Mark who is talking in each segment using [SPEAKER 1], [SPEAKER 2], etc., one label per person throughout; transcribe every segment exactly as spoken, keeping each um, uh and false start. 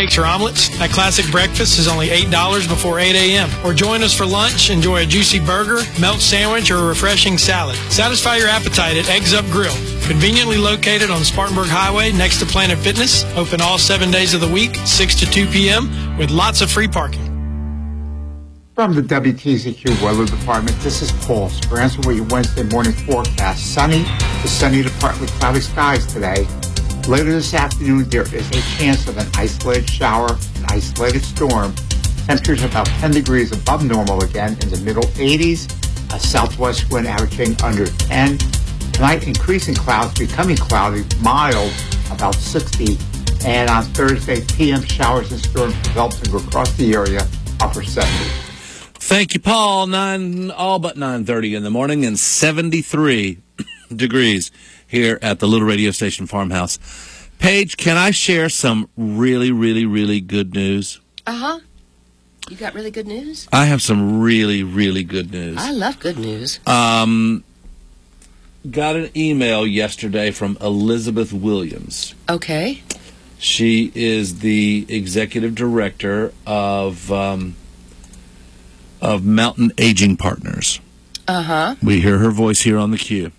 [SPEAKER 1] pancakes, or omelets. That classic breakfast is only eight dollars before eight a.m. Or join us for lunch. Enjoy a juicy burger, melt sandwich, or a refreshing salad. Satisfy your appetite at Eggs Up Grill. Conveniently located on Spartanburg Highway next to Planet Fitness. Open all seven days of the week, six to two p.m. with lots of free parking.
[SPEAKER 2] From the W T Z Q Weather Department, this is Paul Spransford with your Wednesday morning forecast. Sunny to sunny to partly cloudy skies today. Later this afternoon, there is a chance of an isolated shower, an isolated storm. Temperatures about ten degrees above normal again in the middle eighties. A southwest wind averaging under ten. Tonight, increasing clouds, becoming cloudy, mild, about sixty. And on Thursday, P M showers and storms developing across the area, upper seventy.
[SPEAKER 3] Thank you, Paul. Nine, all but nine thirty in the morning, and seventy-three degrees here at the Little Radio Station Farmhouse. Paige, can I share some really, really, really good news?
[SPEAKER 4] Uh-huh. You got really good news?
[SPEAKER 3] I have some really, really good news.
[SPEAKER 4] I love good news.
[SPEAKER 3] Um, got an email yesterday from Elizabeth Williams.
[SPEAKER 4] Okay.
[SPEAKER 3] She is the executive director of um, of Mountain Aging Partners.
[SPEAKER 4] Uh-huh.
[SPEAKER 3] We hear her voice here on the Q.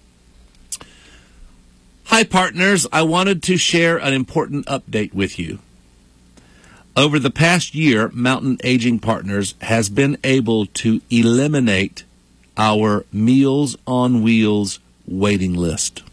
[SPEAKER 3] Hi, partners. I wanted to share an important update with you. Over the past year, Mountain Aging Partners has been able to eliminate our Meals on Wheels waiting list.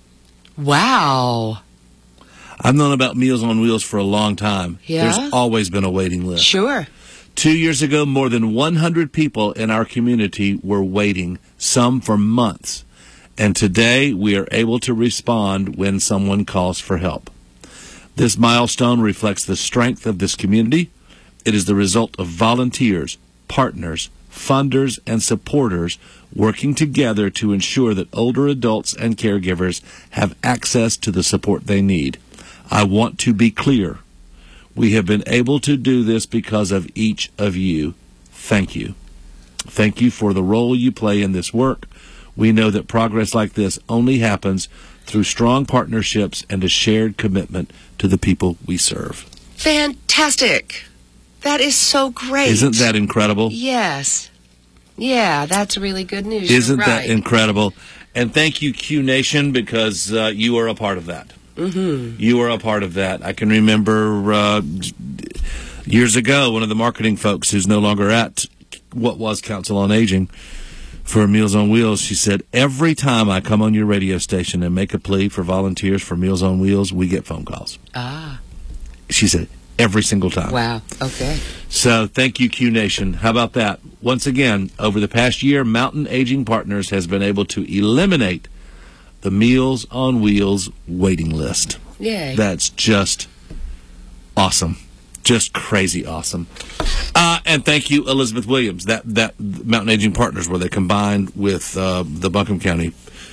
[SPEAKER 4] Wow.
[SPEAKER 3] I've known about Meals on Wheels for a long time.
[SPEAKER 4] Yeah?
[SPEAKER 3] There's always been a waiting list.
[SPEAKER 4] Sure.
[SPEAKER 3] Two years ago, more than one hundred people in our community were waiting, some for months. And today, we are able to respond when someone calls for help. This milestone reflects the strength of this community. It is the result of volunteers, partners, funders, and supporters working together to ensure that older adults and caregivers have access to the support they need. I want to be clear. We have been able to do this because of each of you. Thank you. Thank you for the role you play in this work. We know that progress like this only happens through strong partnerships and a shared commitment to the people we serve.
[SPEAKER 4] Fantastic. That is so great.
[SPEAKER 3] Isn't that incredible?
[SPEAKER 4] Yes. Yeah, that's really good news.
[SPEAKER 3] Isn't
[SPEAKER 4] You're right.
[SPEAKER 3] that incredible? And thank you, Q Nation, because uh, you are a part of that.
[SPEAKER 4] Mm-hmm.
[SPEAKER 3] You are a part of that. I can remember uh, years ago, one of the marketing folks who's no longer at what was Council on Aging for Meals on Wheels, she said, every time I come on your radio station and make a plea for volunteers for Meals on Wheels, we get phone calls.
[SPEAKER 4] Ah.
[SPEAKER 3] She said, every single time.
[SPEAKER 4] Wow. Okay.
[SPEAKER 3] So thank you, Q Nation. How about that? Once again, over the past year, Mountain Aging Partners has been able to eliminate the Meals on Wheels waiting list.
[SPEAKER 4] Yay.
[SPEAKER 3] That's just awesome. Just crazy awesome. Uh, and thank you, Elizabeth Williams. That that Mountain Aging Partners, where they combined with uh, the Buncombe County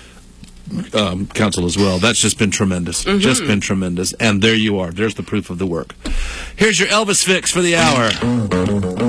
[SPEAKER 3] um, Council as well. That's just been tremendous. Mm-hmm. Just been tremendous. And there you are. There's the proof of the work. Here's your Elvis fix for the hour.